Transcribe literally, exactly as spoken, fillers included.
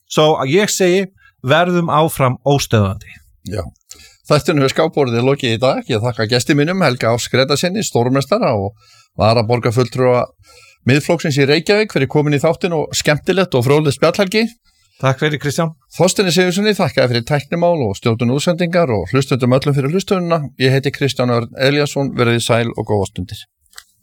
Svo ég segi, verðum áfram óstöðandi. Já, þættinu við skápborðið er lokið í dag. Ég þakka gesti mínum Helga Áss Grétarssyni, stórmeistara og varaborgarfulltrúa Miðflokksins í Reykjavík fyrir komin í þáttinn og skemmtilegt og fróðlegt spjallhelgi. Takk fyrir Kristján. Þorsteini Sigurðsssyni þakkaði fyrir tæknimál og stjórnun útsendingar og hlustendum öllum fyrir hlustunina. Ég heiti Kristján Örn Elíasson, verið sæl og góða stundir.